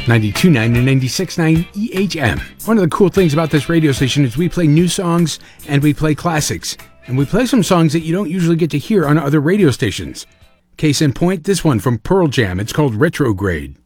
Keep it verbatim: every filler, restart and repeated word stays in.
ninety-two point nine and ninety-six point nine E H M. One of the cool things about this radio station is we play new songs and we play classics. And we play some songs that you don't usually get to hear on other radio stations. Case in point, this one from Pearl Jam. It's called Retrograde.